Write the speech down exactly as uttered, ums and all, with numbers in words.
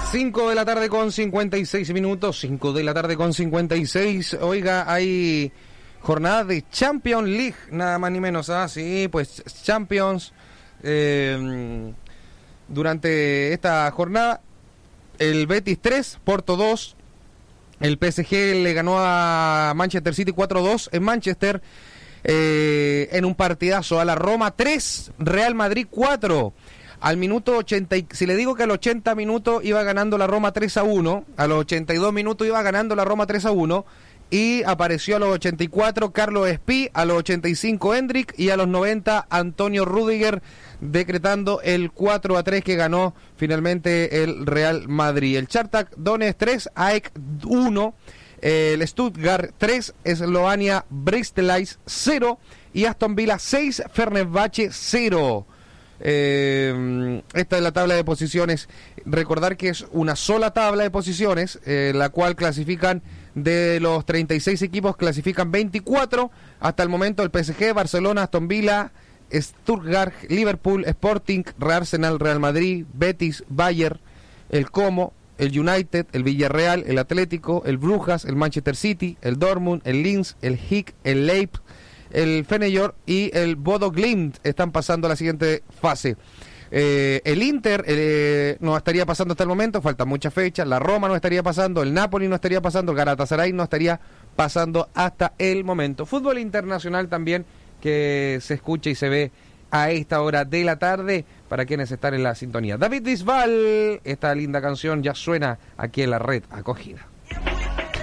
cinco de la tarde con cincuenta y seis minutos, cinco de la tarde con cincuenta y seis. Oiga, hay jornada de Champions League, nada más ni menos. Ah, sí, pues Champions. Eh, durante esta jornada, el Betis tres, Porto dos. El P S G le ganó a Manchester City cuatro dos en Manchester. Eh, en un partidazo. A la Roma tres, Real Madrid cuatro. Al minuto ochenta, si le digo que al ochenta minutos iba ganando la Roma tres a uno, a los ochenta y dos minutos iba ganando la Roma tres a uno, y apareció a los ochenta y cuatro Carlos Espí, a los ochenta y cinco Hendrik, y a los noventa Antonio Rüdiger, decretando el cuatro a tres que ganó finalmente el Real Madrid. El Shakhtar Donetsk tres, A E K uno, el Stuttgart tres, Eslovenia Bristolais cero, y Aston Villa seis, Fenerbahce cero. Eh, esta es la tabla de posiciones. Recordar que es una sola tabla de posiciones, eh, la cual clasifican de los treinta y seis equipos, clasifican veinticuatro hasta el momento. El P S G, Barcelona, Aston Villa, Stuttgart, Liverpool, Sporting, Real Arsenal, Real Madrid, Betis, Bayern, el Como, el United, el Villarreal, el Atlético, el Brujas, el Manchester City, el Dortmund, el Linz, el H I C, el Leipzig, el Feyenoord y el Bodo Glimt están pasando a la siguiente fase. Eh, el Inter eh, no estaría pasando hasta el momento, faltan muchas fechas. La Roma no estaría pasando, el Napoli no estaría pasando, el Galatasaray no estaría pasando hasta el momento. Fútbol internacional también que se escucha y se ve a esta hora de la tarde para quienes están en la sintonía. David Bisbal, esta linda canción ya suena aquí en la red acogida.